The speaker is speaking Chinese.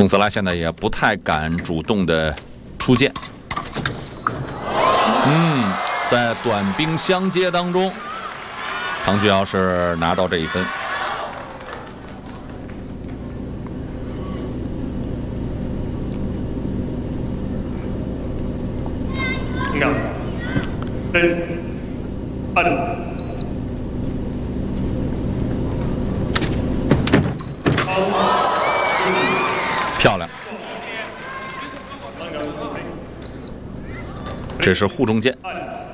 宋泽拉现在也不太敢主动的出剑。在短兵相接当中，唐俊尧是拿到这一分。漂亮，这是护中剑。